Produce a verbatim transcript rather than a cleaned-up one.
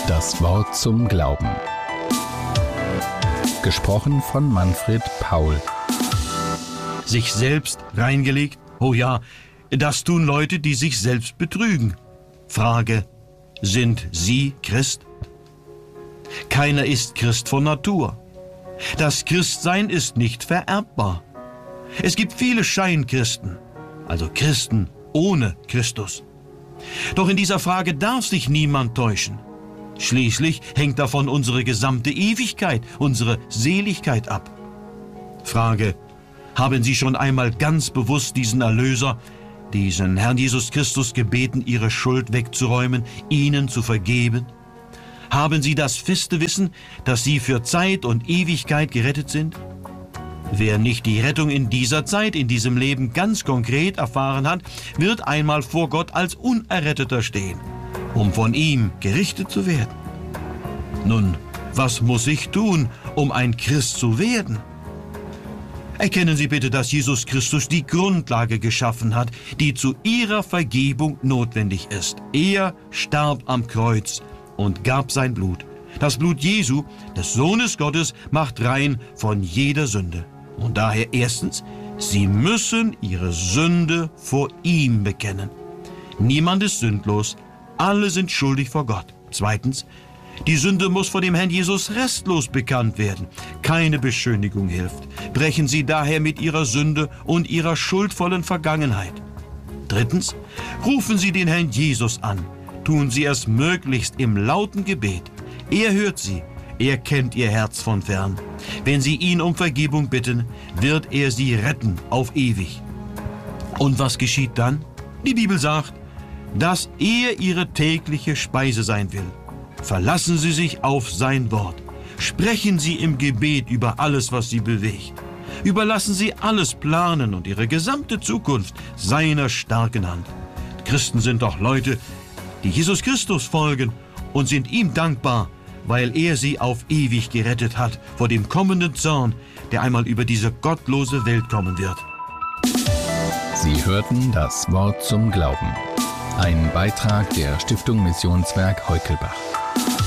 Das Wort zum Glauben. Gesprochen von Manfred Paul. Sich selbst reingelegt? Oh ja, das tun Leute, die sich selbst betrügen. Frage: Sind Sie Christ? Keiner ist Christ von Natur. Das Christsein ist nicht vererbbar. Es gibt viele Scheinchristen, also Christen ohne Christus. Doch in dieser Frage darf sich niemand täuschen. Schließlich hängt davon unsere gesamte Ewigkeit, unsere Seligkeit ab. Frage: Haben Sie schon einmal ganz bewusst diesen Erlöser, diesen Herrn Jesus Christus gebeten, Ihre Schuld wegzuräumen, Ihnen zu vergeben? Haben Sie das feste Wissen, dass Sie für Zeit und Ewigkeit gerettet sind? Wer nicht die Rettung in dieser Zeit, in diesem Leben ganz konkret erfahren hat, wird einmal vor Gott als Unerretteter stehen, um von ihm gerichtet zu werden. Nun, was muss ich tun, um ein Christ zu werden? Erkennen Sie bitte, dass Jesus Christus die Grundlage geschaffen hat, die zu Ihrer Vergebung notwendig ist. Er starb am Kreuz und gab sein Blut. Das Blut Jesu, des Sohnes Gottes, macht rein von jeder Sünde. Und daher erstens, Sie müssen Ihre Sünde vor ihm bekennen. Niemand ist sündlos, alle sind schuldig vor Gott. Zweitens, die Sünde muss vor dem Herrn Jesus restlos bekannt werden. Keine Beschönigung hilft. Brechen Sie daher mit Ihrer Sünde und Ihrer schuldvollen Vergangenheit. Drittens, rufen Sie den Herrn Jesus an. Tun Sie es möglichst im lauten Gebet. Er hört Sie. Er kennt Ihr Herz von fern. Wenn Sie ihn um Vergebung bitten, wird er Sie retten auf ewig. Und was geschieht dann? Die Bibel sagt, dass er Ihre tägliche Speise sein will. Verlassen Sie sich auf sein Wort. Sprechen Sie im Gebet über alles, was Sie bewegt. Überlassen Sie alles Planen und Ihre gesamte Zukunft seiner starken Hand. Christen sind doch Leute, die Jesus Christus folgen und sind ihm dankbar, weil er sie auf ewig gerettet hat vor dem kommenden Zorn, der einmal über diese gottlose Welt kommen wird. Sie hörten das Wort zum Glauben. Ein Beitrag der Stiftung Missionswerk Heukelbach.